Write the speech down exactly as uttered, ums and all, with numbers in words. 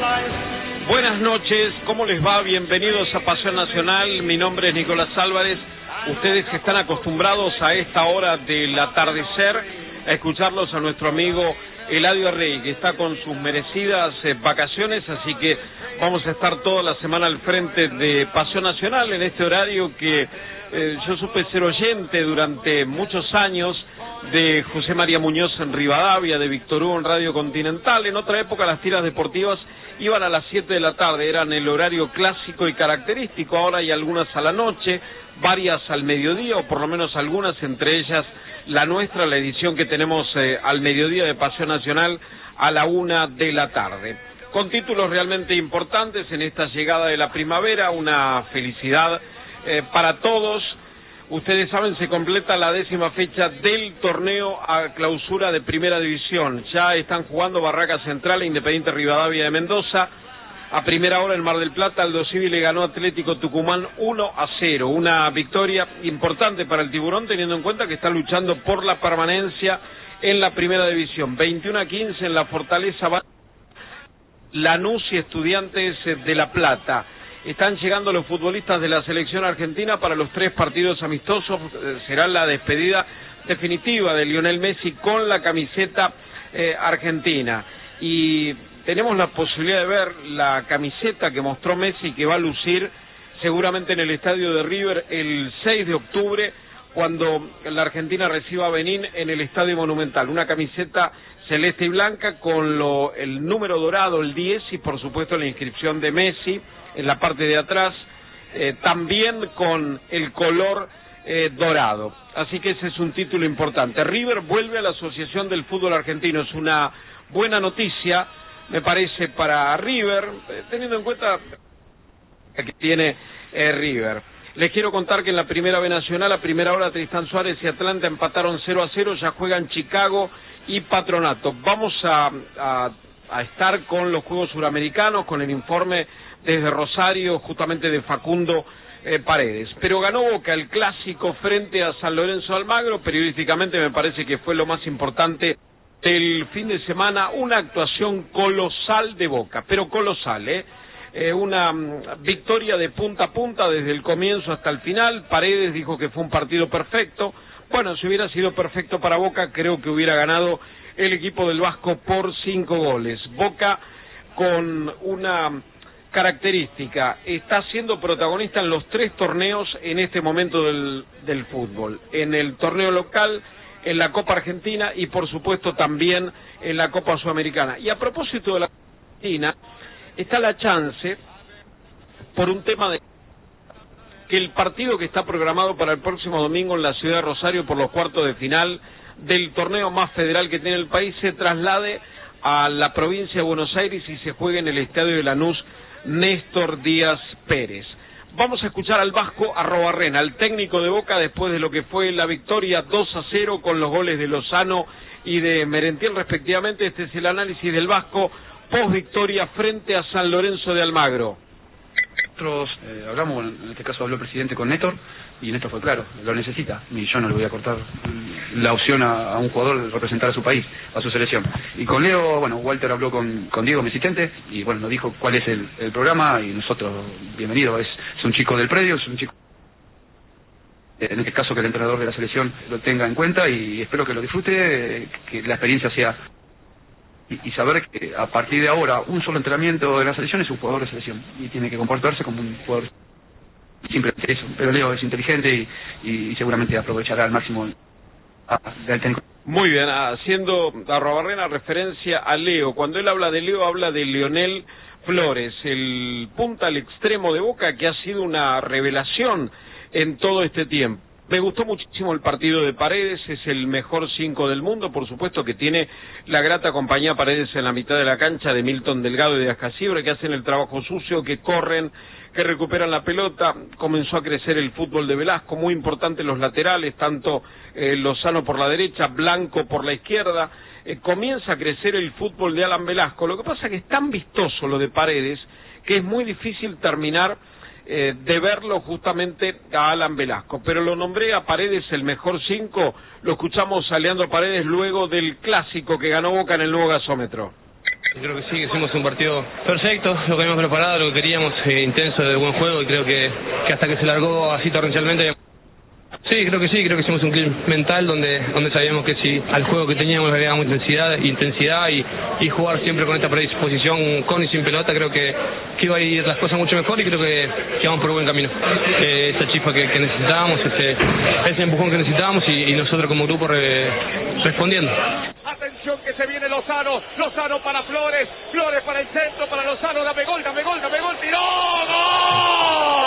Buenas noches, ¿cómo les va? Bienvenidos a Pasión Nacional, mi nombre es Nicolás Álvarez. Ustedes que están acostumbrados a esta hora del atardecer a escucharlos a nuestro amigo Eladio Rey, que está con sus merecidas eh, vacaciones, así que vamos a estar toda la semana al frente de Pasión Nacional en este horario que eh, yo supe ser oyente durante muchos años de José María Muñoz en Rivadavia, de Víctor Hugo en Radio Continental. En otra época las tiras deportivas iban a las siete de la tarde, eran el horario clásico y característico. Ahora hay algunas a la noche, varias al mediodía, o por lo menos algunas, entre ellas la nuestra, la edición que tenemos eh, al mediodía de Pasión Nacional a la una de la tarde. Con títulos realmente importantes en esta llegada de la primavera, una felicidad eh, para todos. Ustedes saben, se completa la décima fecha del torneo a clausura de Primera División. Ya están jugando Barraca Central e Independiente Rivadavia de Mendoza. A primera hora en Mar del Plata, Aldo Civi le ganó Atlético Tucumán uno a cero. Una victoria importante para el Tiburón, teniendo en cuenta que está luchando por la permanencia en la Primera División. veintiuno a quince en la Fortaleza Lanús y Estudiantes de La Plata. Están llegando los futbolistas de la selección argentina para los tres partidos amistosos. Será la despedida definitiva de Lionel Messi con la camiseta eh, argentina. Y tenemos la posibilidad de ver la camiseta que mostró Messi, que va a lucir seguramente en el estadio de River el seis de octubre, cuando la Argentina reciba a Benín en el Estadio Monumental. Una camiseta celeste y blanca con lo, el número dorado, el diez, y por supuesto la inscripción de Messi en la parte de atrás, eh, también con el color eh, dorado. Así que ese es un título importante. River vuelve a la Asociación del Fútbol Argentino. Es una buena noticia, me parece, para River, eh, teniendo en cuenta que tiene eh, River. Les quiero contar que en la Primera B Nacional, a primera hora, Tristán Suárez y Atlanta empataron cero a cero, ya juegan Chicago y Patronato. Vamos a, a, a estar con los Juegos Suramericanos, con el informe desde Rosario, justamente de Facundo eh, Paredes. Pero ganó Boca el clásico frente a San Lorenzo de Almagro. Periodísticamente me parece que fue lo más importante del fin de semana, una actuación colosal de Boca, pero colosal, ¿eh? Eh, una um, victoria de punta a punta desde el comienzo hasta el final. Paredes dijo que fue un partido perfecto. Bueno, si hubiera sido perfecto para Boca, creo que hubiera ganado el equipo del Vasco por cinco goles. Boca, con una característica, está siendo protagonista en los tres torneos en este momento del, del fútbol. En el torneo local, en la Copa Argentina y por supuesto también en la Copa Sudamericana. Y a propósito de la Argentina, está la chance, por un tema de que el partido que está programado para el próximo domingo en la ciudad de Rosario por los cuartos de final del torneo más federal que tiene el país se traslade a la provincia de Buenos Aires y se juegue en el estadio de Lanús Néstor Díaz Pérez. Vamos a escuchar al Vasco Arrobarrena, al técnico de Boca, después de lo que fue la victoria dos a cero con los goles de Lozano y de Merentiel respectivamente. Este es el análisis del Vasco post victoria frente a San Lorenzo de Almagro. Nosotros eh, hablamos, bueno, en este caso habló el presidente con Néstor, y Néstor fue claro, lo necesita, y yo no le voy a cortar la opción a, a un jugador de representar a su país, a su selección. Y con Leo, bueno, Walter habló con, con Diego, mi asistente, y bueno, nos dijo cuál es el, el programa, y nosotros, bienvenido, es, es un chico del predio, es un chico, en este caso que el entrenador de la selección lo tenga en cuenta, y espero que lo disfrute, que la experiencia sea, y, y saber que a partir de ahora un solo entrenamiento de la selección es un jugador de selección, y tiene que comportarse como un jugador. Simplemente eso, pero Leo es inteligente y, y, y seguramente aprovechará al máximo del técnico. Muy bien, haciendo a Arrobarrena referencia a Leo. Cuando él habla de Leo, habla de Lionel Flores, el punta al extremo de Boca, que ha sido una revelación en todo este tiempo. Me gustó muchísimo el partido de Paredes, es el mejor cinco del mundo, por supuesto que tiene la grata compañía Paredes en la mitad de la cancha de Milton Delgado y de Ascasibre, que hacen el trabajo sucio, que corren, que recuperan la pelota. Comenzó a crecer el fútbol de Velasco, muy importante los laterales, tanto eh, Lozano por la derecha, Blanco por la izquierda. Eh, comienza a crecer el fútbol de Alan Velasco. Lo que pasa es que es tan vistoso lo de Paredes que es muy difícil terminar eh, de verlo justamente a Alan Velasco. Pero lo nombré a Paredes el mejor cinco, lo escuchamos a Leandro Paredes luego del clásico que ganó Boca en el nuevo gasómetro. Creo que sí, que hicimos un partido perfecto, lo que habíamos preparado, lo que queríamos, eh, intenso, de buen juego, y creo que, que hasta que se largó así torrencialmente. Sí, creo que sí, creo que hicimos un clip mental donde donde sabíamos que si al juego que teníamos le agregamos intensidad, intensidad y, y jugar siempre con esta predisposición con y sin pelota, creo que, que iba a ir las cosas mucho mejor, y creo que, que vamos por buen camino. Eh, esa chispa que, que necesitábamos, ese, ese empujón que necesitábamos, y, y nosotros como grupo re, respondiendo. Atención que se viene Lozano, Lozano para Flores, Flores para el centro, para Lozano, dame gol, dame gol, dame gol, tiró, ¡gol!